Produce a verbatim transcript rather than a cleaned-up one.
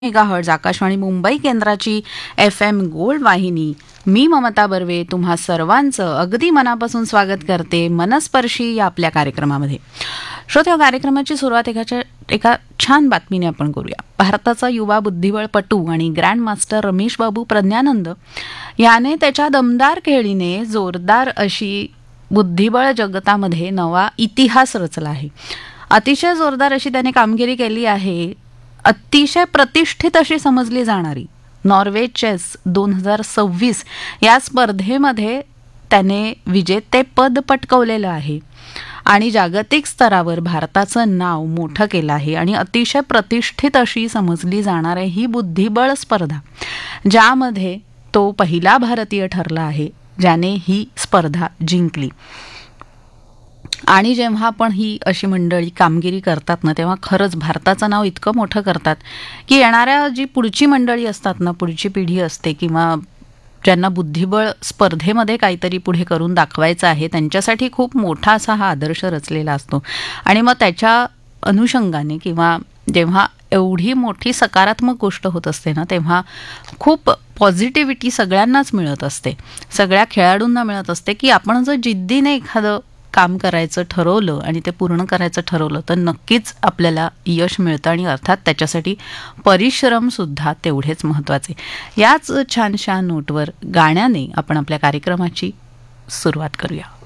Megahertz Akashvani Mumbai केंद्राची F M gold वाहिनी. मी ममता बर्वे तुम्हा सर्वांचं अगदी मनापासून स्वागत करते मनस्पर्शी या आपल्या कार्यक्रमामध्ये. श्रोत्या, कार्यक्रमाची सुरुवात एकाच्या एका छान बातमीने आपण करूया. भारताचा युवा बुद्धिबळपटू आणि ग्रँड मास्टर रमेश बाबू प्रज्ञानंद याने त्याच्या दमदार खेळीने जोरदार अशी बुद्धिबळ जगतामध्ये नवा इतिहास रचला आहे. अतिशय जोरदार अशी त्याने कामगिरी केली आहे. अतिशय प्रतिष्ठित अशी समजली जाणारी नॉर्वे चेस दोन हजार सव्वीस या स्पर्धेमध्ये त्याने विजेतेपद पटकवलेलं आहे आणि जागतिक स्तरावर भारताचं नाव मोठं केलं आहे. आणि अतिशय प्रतिष्ठित अशी समजली जाणारी ही बुद्धिबळ स्पर्धा, ज्यामध्ये तो पहिला भारतीय ठरला आहे ज्याने ही स्पर्धा जिंकली. आणि जेव्हा आपण ही अशी मंडळी कामगिरी करतात ना, तेव्हा खरंच भारताचं नाव इतकं मोठं करतात की येणाऱ्या जी पुढची मंडळी असतात ना, पुढची पिढी असते किंवा ज्यांना बुद्धिबळ स्पर्धेमध्ये काहीतरी पुढे करून दाखवायचं आहे, त्यांच्यासाठी खूप मोठा असा हा आदर्श रचलेला असतो. आणि मग त्याच्या अनुषंगाने किंवा जेव्हा एवढी मोठी सकारात्मक गोष्ट होत असते ना, तेव्हा खूप पॉझिटिव्हिटी सगळ्यांनाच मिळत असते, सगळ्या खेळाडूंना मिळत असते की आपण जर जिद्दीने एखादं काम करायचं ठरवलं आणि ते पूर्ण करायचं ठरवलं तर नक्कीच आपल्याला यश मिळतं. आणि अर्थात त्याच्यासाठी परिश्रमसुद्धा तेवढेच महत्त्वाचे. याच छानशा नोटवर गाण्याने आपण आपल्या कार्यक्रमाची सुरुवात करूया.